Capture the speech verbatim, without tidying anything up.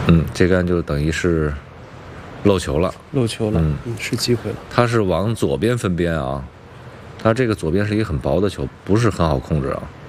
嗯，这杆就等于是漏球了， 漏球了， 嗯， 嗯，是机会了。 它是往左边分边啊，它这个左边是一个很薄的球，不是很好控制啊。